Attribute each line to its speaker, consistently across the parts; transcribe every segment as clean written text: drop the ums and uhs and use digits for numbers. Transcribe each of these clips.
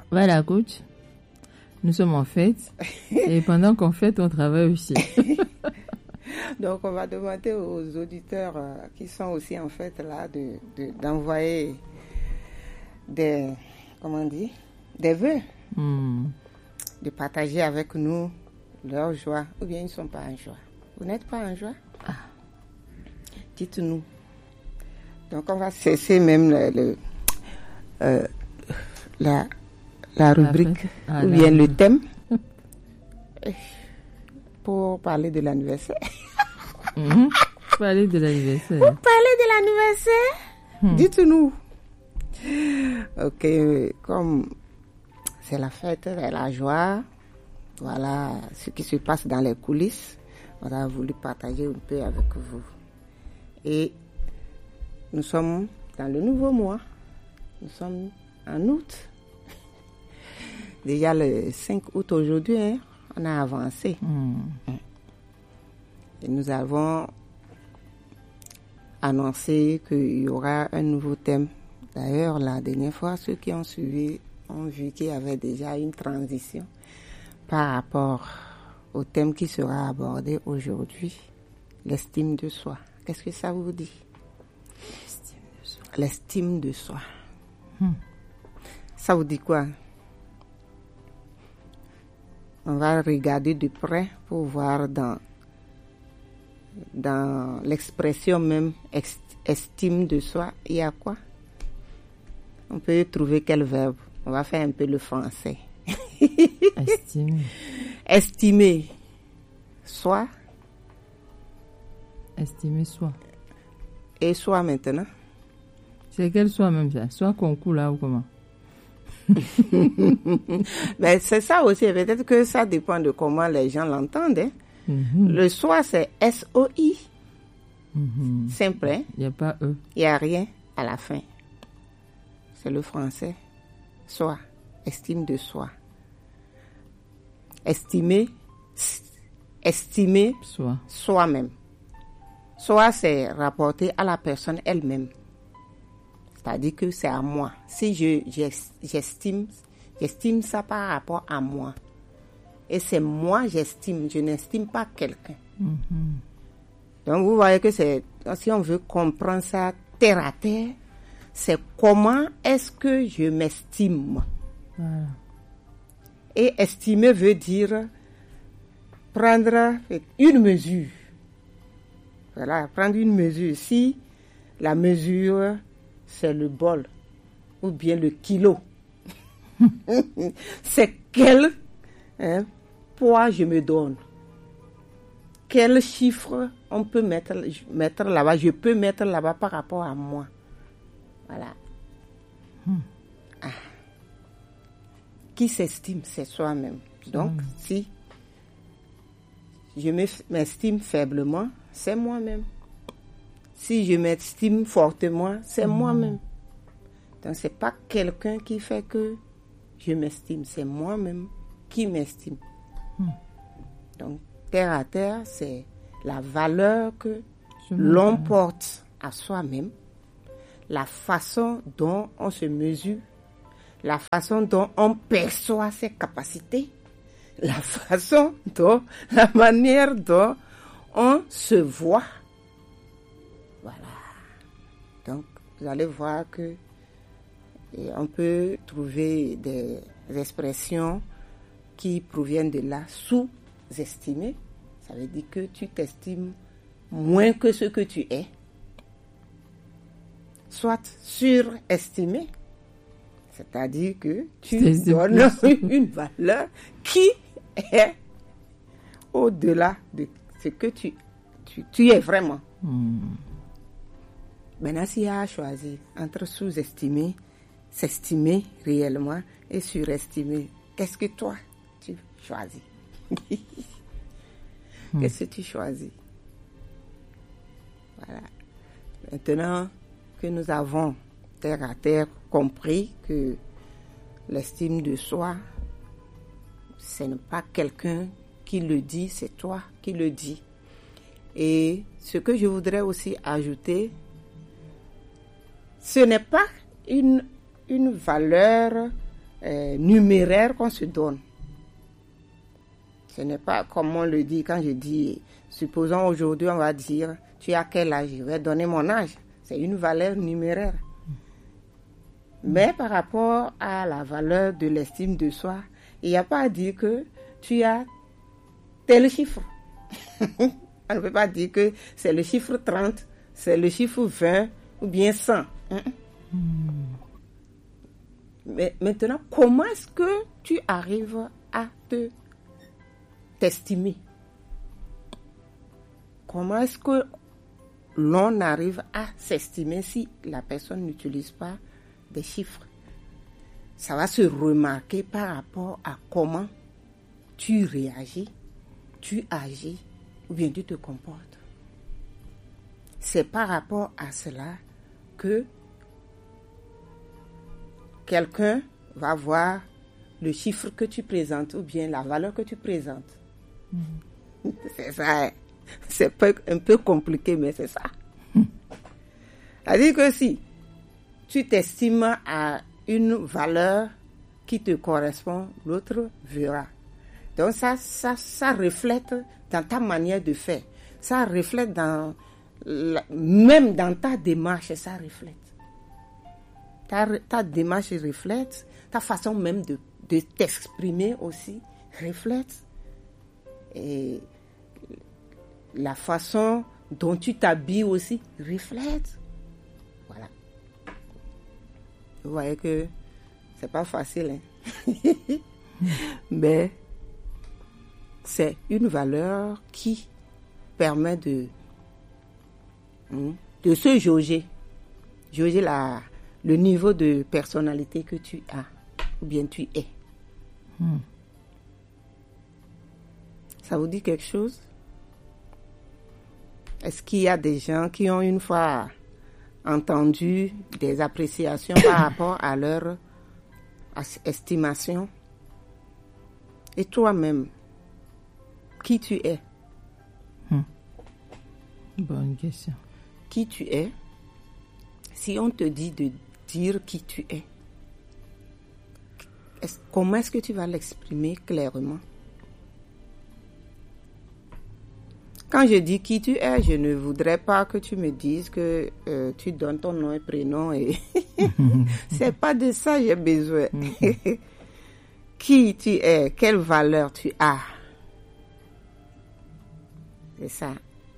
Speaker 1: Voilà, coach. Nous sommes en fête. Et pendant qu'on fête, on travaille aussi.
Speaker 2: Donc, on va demander aux auditeurs qui sont aussi en fête là d'envoyer des vœux, de partager avec nous leur joie, ou bien ils ne sont pas en joie. Vous n'êtes pas en joie? Dites-nous. Donc, on va cesser même la rubrique, ou bien le thème, pour parler de l'anniversaire.
Speaker 1: Parler de l'anniversaire.
Speaker 2: Pour parler de l'anniversaire, dites-nous. Ok, comme c'est la fête, c'est la joie, voilà ce qui se passe dans les coulisses. On a voulu partager un peu avec vous. Et nous sommes dans le nouveau mois. Nous sommes en août. Déjà le 5 août aujourd'hui, hein, on a avancé. Et nous avons annoncé qu'il y aura un nouveau thème. D'ailleurs, la dernière fois, ceux qui ont suivi ont vu qu'il y avait déjà une transition par rapport au thème qui sera abordé aujourd'hui, l'estime de soi. Qu'est-ce que ça vous dit? L'estime de soi. Ça vous dit quoi? On va regarder de près pour voir dans l'expression même estime de soi, il y a quoi? On peut trouver quel verbe? On va faire un peu le français.
Speaker 1: Estimer.
Speaker 2: Estimer soi.
Speaker 1: Estimer soi.
Speaker 2: Et soi maintenant?
Speaker 1: C'est quel soi même ça? Soi concours là ou comment?
Speaker 2: Ben, c'est ça aussi. Peut-être que ça dépend de comment les gens l'entendent. Hein. Le soi, c'est S-O-I. Simple, hein?
Speaker 1: Il n'y a pas E.
Speaker 2: Il n'y a rien à la fin. C'est le français. Soi. Estime de soi. Estimer
Speaker 1: Soi.
Speaker 2: Soi-même. Soi, c'est rapporté à la personne elle-même. C'est-à-dire que c'est à moi. Si j'estime ça par rapport à moi. Et c'est moi j'estime, je n'estime pas quelqu'un. Donc vous voyez que si on veut comprendre ça terre à terre, c'est comment est-ce que je m'estime.
Speaker 1: Voilà.
Speaker 2: Et estimer veut dire prendre une mesure. Voilà, prendre une mesure. Si la mesure, c'est le bol ou bien le kilo, c'est quel poids je me donne. Quel chiffre on peut mettre là-bas, je peux mettre là-bas par rapport à moi. Voilà. Qui s'estime, c'est soi-même. Donc, si je m'estime faiblement, c'est moi-même. Si je m'estime fortement, c'est moi-même. Donc, c'est pas quelqu'un qui fait que je m'estime, c'est moi-même qui m'estime. Donc, terre à terre, c'est la valeur que l'on porte à soi-même, la façon dont on se mesure, la façon dont on perçoit ses capacités, la manière dont on se voit. Voilà. Donc, vous allez voir que on peut trouver des expressions qui proviennent de là. Sous-estimer, ça veut dire que tu t'estimes moins que ce que tu es. Soit surestimer, c'est-à-dire que tu donnes une valeur qui est au-delà de ce que tu es vraiment. Maintenant, s'il y a à choisir entre sous-estimer, s'estimer réellement et surestimer, qu'est-ce que toi tu choisis? Qu'est-ce que tu choisis? Voilà. Maintenant que nous avons terre à terre compris que l'estime de soi, ce n'est pas quelqu'un qui le dit, c'est toi qui le dis. Et ce que je voudrais aussi ajouter, ce n'est pas une valeur numéraire qu'on se donne. Ce n'est pas comme on le dit quand je dis, supposons aujourd'hui on va dire, tu as quel âge? Je vais donner mon âge. C'est une valeur numéraire. Mais par rapport à la valeur de l'estime de soi, il n'y a pas à dire que tu as tel chiffre. On ne peut pas dire que c'est le chiffre 30, c'est le chiffre 20 ou bien 100. Mais maintenant, comment est-ce que tu arrives à t'estimer? Comment est-ce que l'on arrive à s'estimer si la personne n'utilise pas des chiffres? Ça va se remarquer par rapport à comment tu réagis, tu agis ou bien tu te comportes. C'est par rapport à cela que quelqu'un va voir le chiffre que tu présentes ou bien la valeur que tu présentes. C'est ça, hein? C'est un peu compliqué, mais c'est ça. C'est-à-dire que si tu t'estimes à une valeur qui te correspond, l'autre verra. Donc ça reflète dans ta manière de faire. Ça reflète même dans ta démarche, ça reflète. Ta démarche reflète, ta façon même de t'exprimer aussi reflète. Et la façon dont tu t'habilles aussi reflète. Voilà. Vous voyez que c'est pas facile, hein? Mais c'est une valeur qui permet de se jauger le niveau de personnalité que tu as ou bien tu es. Ça vous dit quelque chose? Est-ce qu'il y a des gens qui ont une fois entendu des appréciations par rapport à leur estimation? Et toi-même, qui tu es?
Speaker 1: Bonne question.
Speaker 2: Qui tu es? Si on te dit de dire qui tu es, comment est-ce que tu vas l'exprimer clairement? Quand je dis qui tu es, je ne voudrais pas que tu me dises que tu donnes ton nom et prénom et c'est pas de ça que j'ai besoin. Qui tu es, quelle valeur tu as. C'est ça.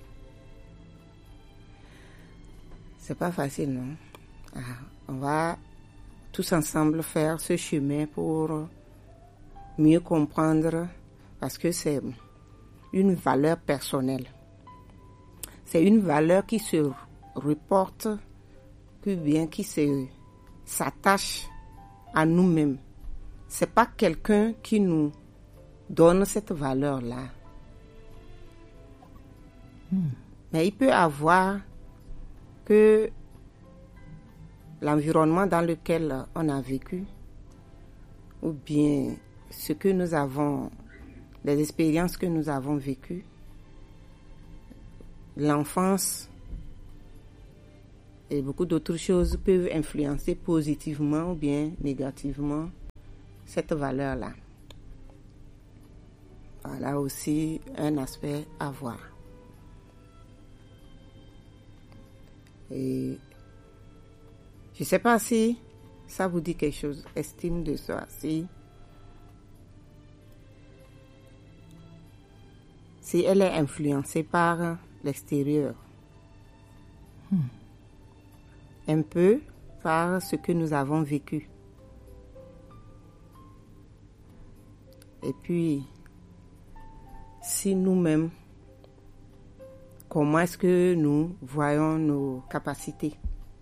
Speaker 2: C'est pas facile, non? On va tous ensemble faire ce chemin pour mieux comprendre parce que c'est une valeur personnelle. C'est une valeur qui se reporte, qui s'attache à nous-mêmes. C'est pas quelqu'un qui nous donne cette valeur-là. Mais il peut avoir que l'environnement dans lequel on a vécu, ou bien ce que nous avons, les expériences que nous avons vécues, l'enfance et beaucoup d'autres choses peuvent influencer positivement ou bien négativement cette valeur-là. Voilà aussi un aspect à voir. Et je ne sais pas si ça vous dit quelque chose, estime de soi, si elle est influencée par l'extérieur, un peu par ce que nous avons vécu. Et puis, si nous-mêmes, comment est-ce que nous voyons nos capacités?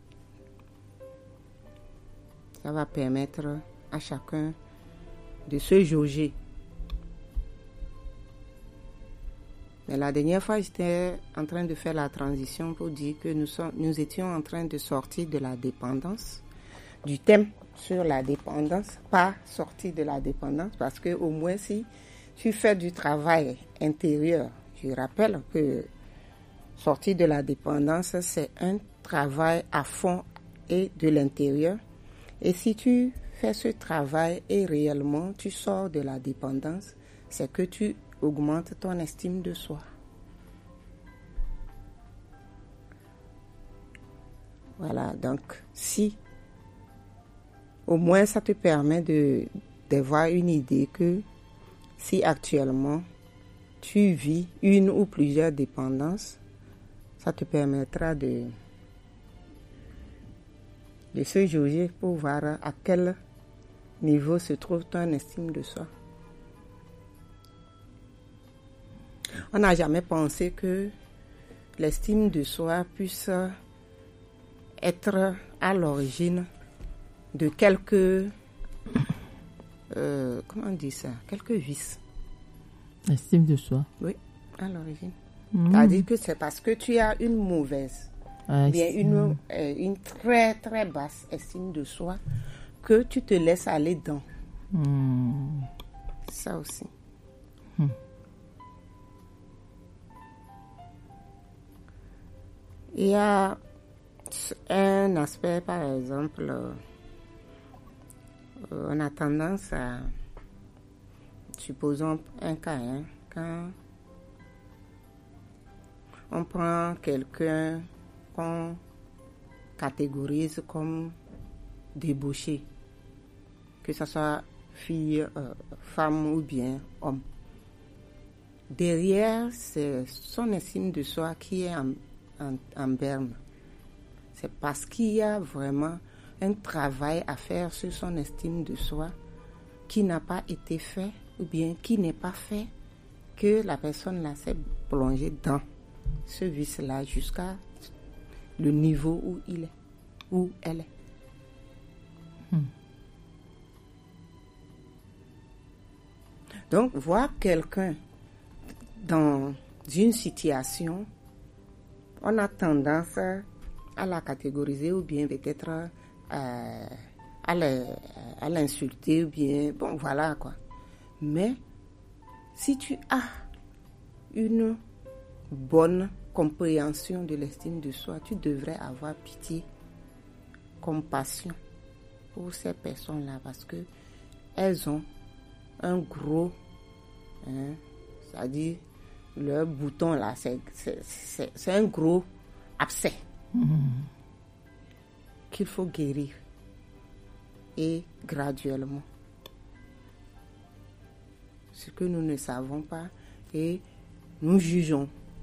Speaker 2: Ça va permettre à chacun de se jauger. Mais la dernière fois, j'étais en train de faire la transition pour dire que nous étions en train de sortir de la dépendance, du thème sur la dépendance, pas sortir de la dépendance, parce que au moins si tu fais du travail intérieur, je rappelle que sortir de la dépendance, c'est un travail à fond et de l'intérieur. Et si tu fais ce travail et réellement tu sors de la dépendance, c'est que tu augmentes ton estime de soi. Voilà, donc si au moins ça te permet d'avoir une idée que si actuellement tu vis une ou plusieurs dépendances, ça te permettra de se jauger pour voir à quel niveau se trouve ton estime de soi. On n'a jamais pensé que l'estime de soi puisse être à l'origine de quelques comment on dit ça, quelques vices.
Speaker 1: Estime de soi.
Speaker 2: Oui, à l'origine. C'est-à-dire que c'est parce que tu as une mauvaise, bien une très très basse estime de soi que tu te laisses aller dans. Ça aussi. Il y a un aspect, par exemple, on a tendance à, supposons un cas, quand on prend quelqu'un qu'on catégorise comme débauché, que ce soit fille, femme ou bien homme. Derrière, c'est son estime de soi qui est en berne. C'est parce qu'il y a vraiment un travail à faire sur son estime de soi qui n'a pas été fait ou bien qui n'est pas fait que la personne là s'est plongée dans ce vice-là jusqu'à le niveau où il est, où elle est. Donc, voir quelqu'un dans une situation, on a tendance à la catégoriser ou bien peut-être à l'insulter ou bien, bon voilà quoi. Mais si tu as une bonne compréhension de l'estime de soi, tu devrais avoir pitié, compassion pour ces personnes-là parce que elles ont un gros, c'est-à-dire leur bouton là, c'est un gros abcès qu'il faut guérir et graduellement. Ce que nous ne savons pas et nous jugeons.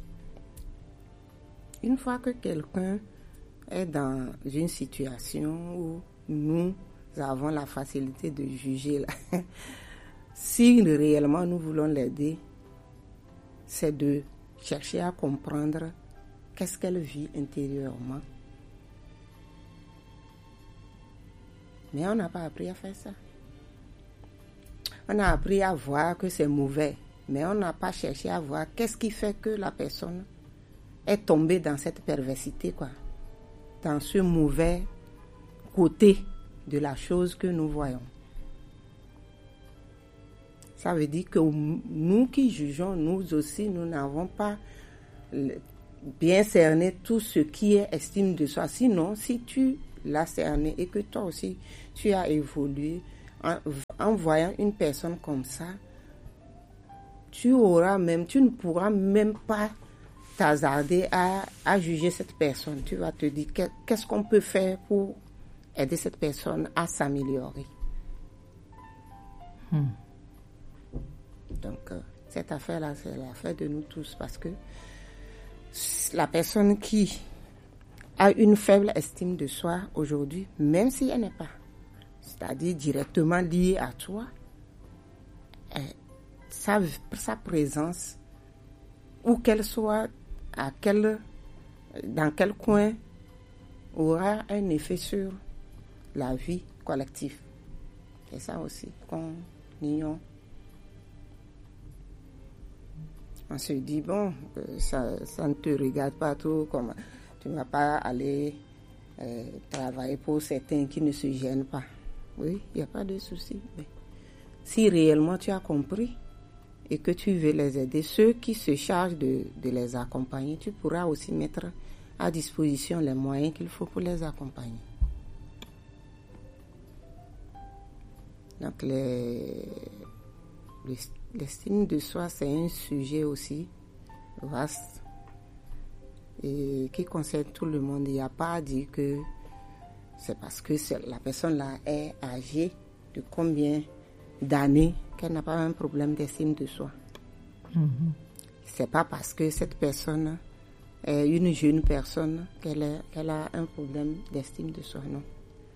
Speaker 2: Une fois que quelqu'un est dans une situation où nous avons la facilité de juger, là, si réellement nous voulons l'aider, c'est de chercher à comprendre qu'est-ce qu'elle vit intérieurement. Mais on n'a pas appris à faire ça. On a appris à voir que c'est mauvais, mais on n'a pas cherché à voir qu'est-ce qui fait que la personne est tombée dans cette perversité, quoi, dans ce mauvais côté de la chose que nous voyons. Ça veut dire que nous qui jugeons, nous aussi, nous n'avons pas bien cerné tout ce qui est estime de soi. Sinon, si tu l'as cerné et que toi aussi, tu as évolué, en voyant une personne comme ça, tu ne pourras même pas t'hasarder à juger cette personne. Tu vas te dire, qu'est-ce qu'on peut faire pour aider cette personne à s'améliorer. Donc, cette affaire-là, c'est l'affaire de nous tous parce que la personne qui a une faible estime de soi aujourd'hui, même si elle n'est pas, c'est-à-dire directement liée à toi, sa présence, où qu'elle soit, dans quel coin, aura un effet sur la vie collective. C'est ça aussi qu'on ignore. On se dit, bon, ça ne te regarde pas trop, comme tu ne vas pas aller travailler pour certains qui ne se gênent pas. Oui, il n'y a pas de souci. Mais si réellement tu as compris et que tu veux les aider, ceux qui se chargent de les accompagner, tu pourras aussi mettre à disposition les moyens qu'il faut pour les accompagner. Donc, l'estime de soi, c'est un sujet aussi vaste et qui concerne tout le monde. Il n'y a pas à dire que c'est parce que la personne là est âgée de combien d'années qu'elle n'a pas un problème d'estime de soi. C'est pas parce que cette personne est une jeune personne qu'elle a un problème d'estime de soi, non.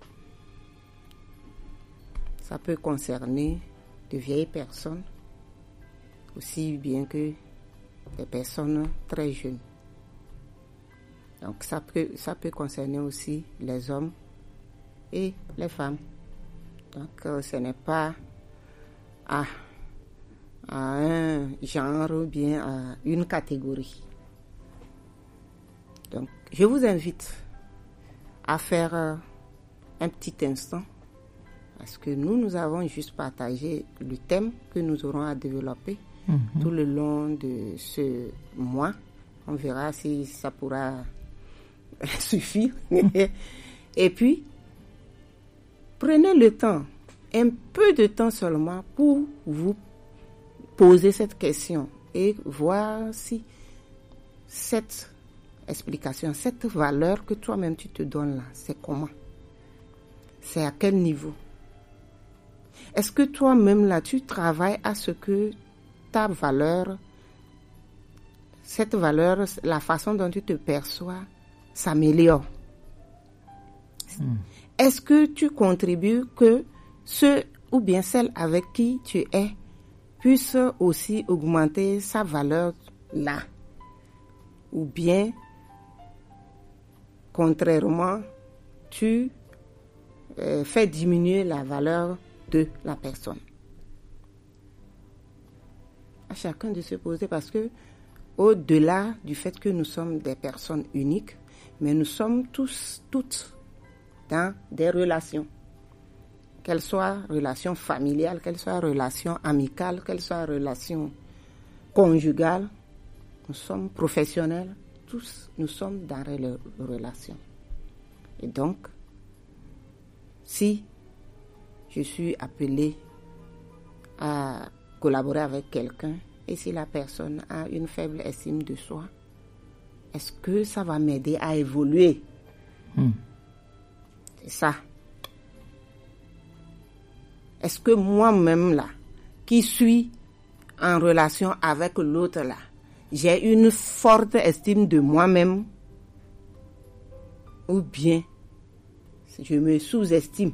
Speaker 2: Ça peut concerner de vieilles personnes aussi bien que des personnes très jeunes. Donc ça peut concerner aussi les hommes et les femmes. Donc ce n'est pas à un genre ou bien à une catégorie. Donc je vous invite à faire un petit instant parce que nous avons juste partagé le thème que nous aurons à développer tout le long de ce mois. On verra si ça pourra suffire. Et puis, prenez le temps, un peu de temps seulement pour vous poser cette question et voir si cette explication, cette valeur que toi-même tu te donnes là, c'est comment? C'est à quel niveau? Est-ce que toi-même là, tu travailles à ce que ta valeur, cette valeur, la façon dont tu te perçois, s'améliore? Est-ce que tu contribues que ceux ou bien celles avec qui tu es puissent aussi augmenter sa valeur là? Ou bien, contrairement, tu fais diminuer la valeur de la personne? À chacun de se poser, parce que au-delà du fait que nous sommes des personnes uniques, mais nous sommes toutes dans des relations, qu'elles soient relations familiales, qu'elles soient relations amicales, qu'elles soient relations conjugales, nous sommes professionnels, tous nous sommes dans les relations. Et donc, si je suis appelée à collaborer avec quelqu'un et si la personne a une faible estime de soi, est-ce que ça va m'aider à évoluer? C'est ça. Est-ce que moi-même là, qui suis en relation avec l'autre là, j'ai une forte estime de moi-même ou bien je me sous-estime?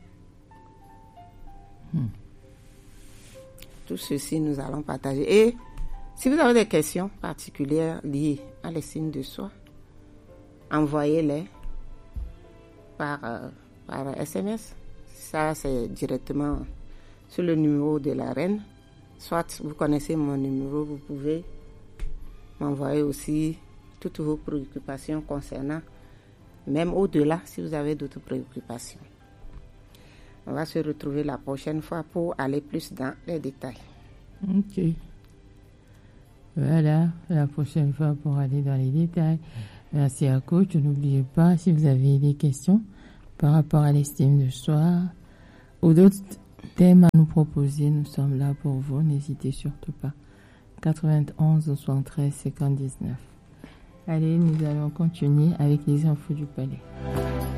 Speaker 2: Tout ceci, nous allons partager. Et si vous avez des questions particulières liées à l'estime de soi, envoyez-les par SMS. Ça, c'est directement sur le numéro de la reine. Soit vous connaissez mon numéro, vous pouvez m'envoyer aussi toutes vos préoccupations concernant, même au-delà, si vous avez d'autres préoccupations. On va se retrouver la prochaine fois pour aller plus dans les détails.
Speaker 1: Ok. Voilà, la prochaine fois pour aller dans les détails. Merci à coach. N'oubliez pas, si vous avez des questions par rapport à l'estime de soi ou d'autres thèmes à nous proposer, nous sommes là pour vous. N'hésitez surtout pas. 91 73 59. Allez, nous allons continuer avec les infos du palais.